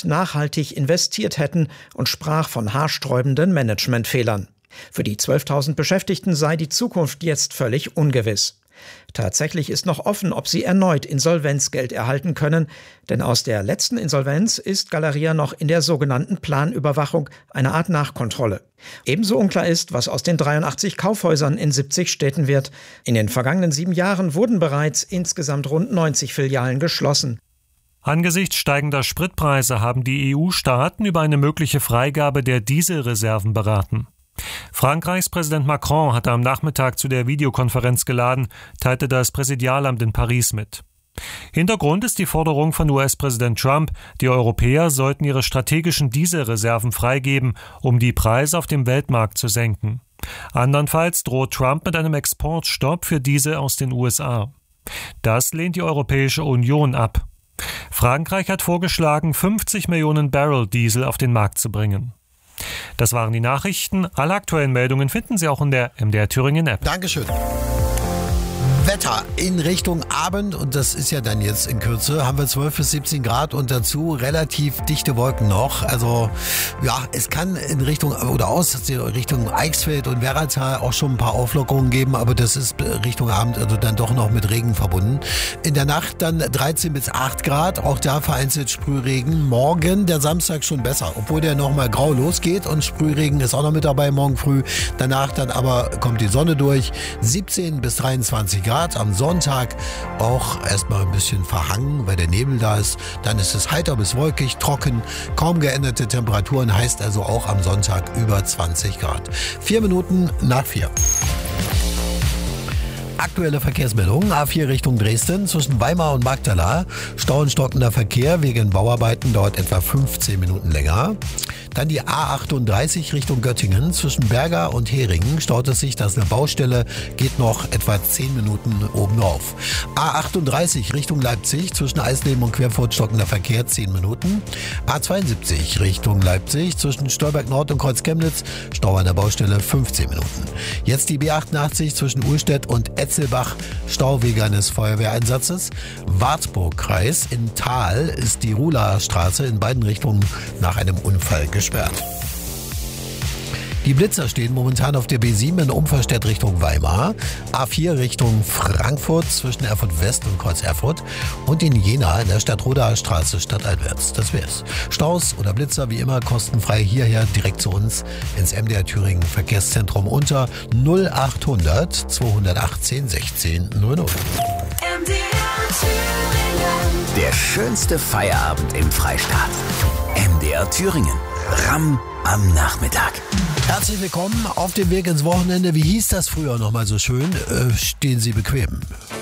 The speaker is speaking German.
nicht nachhaltig investiert hätten und sprach von haarsträubenden Managementfehlern. Für die 12.000 Beschäftigten sei die Zukunft jetzt völlig ungewiss. Tatsächlich ist noch offen, ob sie erneut Insolvenzgeld erhalten können, denn aus der letzten Insolvenz ist Galeria noch in der sogenannten Planüberwachung, eine Art Nachkontrolle. Ebenso unklar ist, was aus den 83 Kaufhäusern in 70 Städten wird. In den vergangenen 7 Jahren wurden bereits insgesamt rund 90 Filialen geschlossen. Angesichts steigender Spritpreise haben die EU-Staaten über eine mögliche Freigabe der Dieselreserven beraten. Frankreichs Präsident Macron hatte am Nachmittag zu der Videokonferenz geladen, teilte das Präsidialamt in Paris mit. Hintergrund ist die Forderung von US-Präsident Trump, die Europäer sollten ihre strategischen Dieselreserven freigeben, um die Preise auf dem Weltmarkt zu senken. Andernfalls droht Trump mit einem Exportstopp für Diesel aus den USA. Das lehnt die Europäische Union ab. Frankreich hat vorgeschlagen, 50 Millionen Barrel Diesel auf den Markt zu bringen. Das waren die Nachrichten. Alle aktuellen Meldungen finden Sie auch in der MDR Thüringen App. Dankeschön. Wetter in Richtung Abend, und das ist ja dann jetzt in Kürze, haben wir 12 bis 17 Grad und dazu relativ dichte Wolken noch. Also ja, es kann in Richtung oder aus Richtung Eichsfeld und Werratal auch schon ein paar Auflockerungen geben, aber das ist Richtung Abend also dann doch noch mit Regen verbunden. In der Nacht dann 13 bis 8 Grad, auch da vereinzelt Sprühregen. Morgen, der Samstag, schon besser, obwohl der nochmal grau losgeht und Sprühregen ist auch noch mit dabei morgen früh. Danach dann aber kommt die Sonne durch, 17 bis 23 Grad. Am Sonntag auch erstmal ein bisschen verhangen, weil der Nebel da ist. Dann ist es heiter bis wolkig, trocken, kaum geänderte Temperaturen, heißt also auch am Sonntag über 20 Grad. 4 Minuten nach 4. Aktuelle Verkehrsmeldungen. A4 Richtung Dresden zwischen Weimar und Magdala. Stau und stockender Verkehr wegen Bauarbeiten dauert etwa 15 Minuten länger. Dann die A38 Richtung Göttingen zwischen Berga und Heringen. Staut es sich, das ist eine Baustelle, geht noch etwa 10 Minuten oben drauf. A38 Richtung Leipzig zwischen Eisleben und Querfurt stockender Verkehr 10 Minuten. A72 Richtung Leipzig zwischen Stolberg Nord und Kreuz Chemnitz. Stau an der Baustelle 15 Minuten. Jetzt die B88 zwischen Uhlstedt und Etzelbach. Stau wegen eines Feuerwehreinsatzes. Wartburg-Kreis in Thal ist die Ruhlaer Straße in beiden Richtungen nach einem Unfall gesperrt. Die Blitzer stehen momentan auf der B7 in Umverstedt Richtung Weimar, A4 Richtung Frankfurt zwischen Erfurt West und Kreuz Erfurt und in Jena in der Stadtrodaer Straße stadteinwärts. Das wär's. Staus oder Blitzer wie immer kostenfrei hierher direkt zu uns ins MDR Thüringen Verkehrszentrum unter 0800 218 16 00. Der schönste Feierabend im Freistaat. MDR Thüringen. Ramm am Nachmittag. Herzlich willkommen auf dem Weg ins Wochenende. Wie hieß das früher nochmal so schön? Stehen Sie bequem.